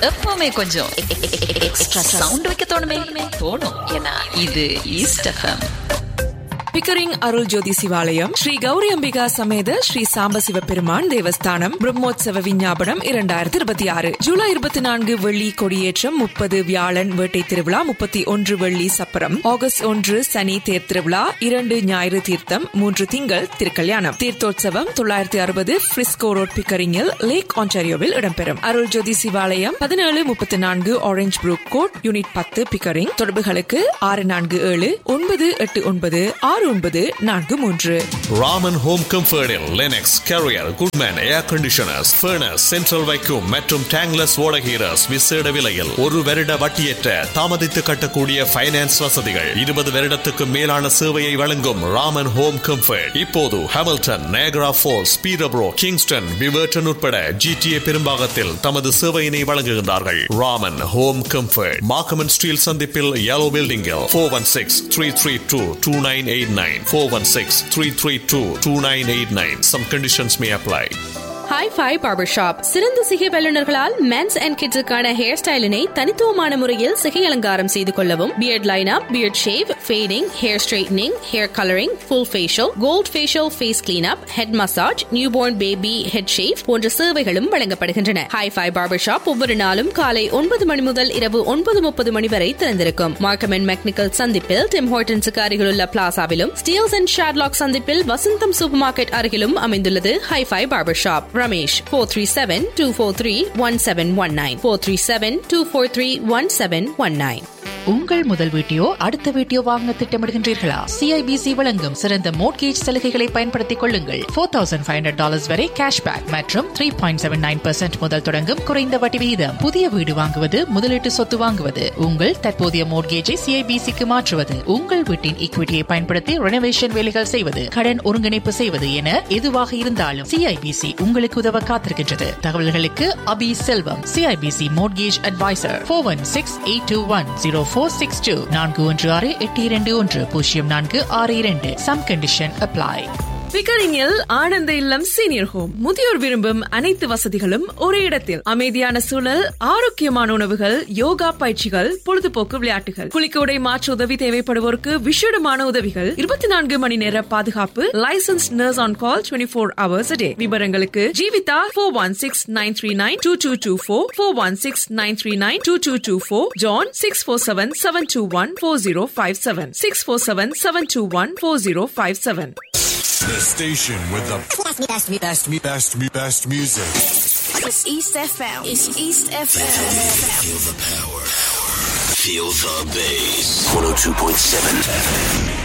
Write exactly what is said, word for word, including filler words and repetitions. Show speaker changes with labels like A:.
A: எப்பவுமே கொஞ்சம் extra sound வைக்க தோணுமே தோணும். ஏன்னா இது ஈஸ்ட் எஃப்எம்.
B: பிக்கரிங் அருள் ஜோதி சிவாலயம் ஸ்ரீ கௌரி அம்பிகா சமேத ஸ்ரீ சாம்பசிவ பெருமான் தேவஸ்தானம் பிரம்மோற்சவ விஞ்ஞாபனம் இரண்டாயிரத்தி இருபத்தி ஆறு ஜூலை இருபத்தி நான்கு வெள்ளி கொடியேற்றம், முப்பது வியாழன் வேட்டை திருவிழா, முப்பத்தி ஒன்று வெள்ளி சப்பரம், ஆகஸ்ட் ஒன்று சனி தேர் திருவிழா, இரண்டு ஞாயிறு தீர்த்தம், மூன்று திங்கள் திருக்கல்யாணம். தீர்த்தோற்சவம் தொள்ளாயிரத்தி அறுபது பிரிஸ்கோ ரோட் பிக்கரிங்கில் லேக் ஆன்டாரியோவில் இடம்பெறும். அருள் ஜோதி சிவாலயம் பதினேழு முப்பத்தி நான்கு ஆரஞ்ச் ப்ரூக் கோட் யூனிட் பத்து பிக்கரிங். தொடர்புகளுக்கு ஆறு நான்கு ஏழு ஒன்பது எட்டு ஒன்பது ஆறு ஒன்பது நான்கு மூன்று.
C: Raman home கம்ஃபர்டில் Linux, carrier, Goodman ஏர் கண்டிஷனர்ஸ், ஃபர்னஸ், சென்ட்ரல் வைக்யூம் மற்றும் டேங்லஸ் ஓடகீரஸ் விசேட விலையில் ஒரு வருட வட்டியற்ற தாமதித்து கட்டக்கூடிய பைனான்ஸ் வசதிகள். இருபது வருடத்துக்கு மேலான சேவையை வழங்கும் ராமன் ஹோம் கம்ஃபர்ட் இப்போது ஹாமில்டன், நயகரா ஃபால்ஸ், பீரப்ரோ, கிங்ஸ்டன், விவர்டன் உட்பட ஜிடிஏ பெரும்பாகத்தில் தமது சேவையினை வழங்குகின்றார்கள். ராமன் ஹோம் கம்ஃபர்ட் மார்க்கமன் ஸ்டீல் சந்திப்பில் yellow பில்டிங்கில் four one six three three two two nine eight nine four one six three three two two nine eight nine. Some conditions may apply.
D: Hi-Fi Barber Shop. சிறந்த சிகை வல்லுநர்களால் men's and கிட்ஸுக்கான hair ஸ்டைலினை தனித்துவமான முறையில் சிகை அலங்காரம் செய்து கொள்ளவும், beard lineup, beard shave, fading, hair straightening, hair colouring, full facial, gold facial, face cleanup, head massage, newborn baby head shave போன்ற சேவைகளும் வழங்கப்படுகின்றன. Hi-Fi Barber Shop ஒவ்வொரு நாளும் காலை ஒன்பது மணி முதல் இரவு ஒன்பது முப்பது மணி வரை திறந்திருக்கும். மார்க்கம் அண்ட் மெக்னிக்கல் சந்திப்பில் டிம் ஹார்டன்ஸுக்கு அருகிலுள்ள பிளாசாவிலும், ஸ்டீல்ஸ் அண்ட் ஷாட்லாக் சந்திப்பில் வசந்தம் சூப்பர் மார்க்கெட் அருகிலும் அமைந்துள்ளது Hi-Fi Barber Shop. Ramesh four three seven two four three one seven one nine four three seven two four three one seven one nine.
E: உங்கள் முதல் வீட்டையோ அடுத்த வீட்டையோ வாங்க திட்டமிடுகின்றீர்களா? CIBC வழங்கும் சிறந்த மோட்கேஜ் சலுகைகளை பயன்படுத்திக் கொள்ளுங்கள். four thousand five hundred dollars வரை கேஷ்பேக் மற்றும் three point seven nine percent முதல் தொடங்கும் குறைந்த வட்டி விகிதம். புதிய வீடு வாங்குவது, முதலீட்டு சொத்து வாங்குவது, உங்கள் தற்போதைய மோட்கேஜை சிஐபிசிக்கு மாற்றுவது, உங்கள் வீட்டின் ஈக்விட்டியை பயன்படுத்தி ரெனோவேஷன் வேலைகள் செய்வது, கடன் ஒருங்கிணைப்பு செய்வது என எதுவாக இருந்தாலும் சிஐபிசி உங்களுக்கு உதவ காத்திருக்கின்றது. தகவல்களுக்கு அபி செல்வம், CIBC mortgage advisor, four one six eight two one zero four six two நான்கு ஒன்று ஆறு எட்டு இரண்டு ஒன்று பூஜ்ஜியம் நான்கு ஆறு இரண்டு. Some condition apply.
B: பிக்கரிங்கில் ஆனந்த இல்லம் சீனியர் ஹோம். முதியோர் விரும்பும் அனைத்து வசதிகளும் ஒரே இடத்தில். அமைதியான சூழல், ஆரோக்கியமான உணவுகள், யோகா பயிற்சிகள், பொழுதுபோக்கு விளையாட்டுகள், குளிக்க உடை மாற்று உதவி தேவைப்படுவோருக்கு விசேடமான உதவிகள், இருபத்தி நான்கு மணி நேர பாதுகாப்பு, licence nurse on call twenty four hours டே. விவரங்களுக்கு Jeevitha four one six nine three nine two two two four four one six nine three nine two two two four, John six four seven seven two one four zero five seven six four seven seven two one four zero five seven.
F: The station with the best, best, best, best, best music.
G: It's East F M. It's East F M.
F: Feel the power. Feel the bass. one oh two point seven F M.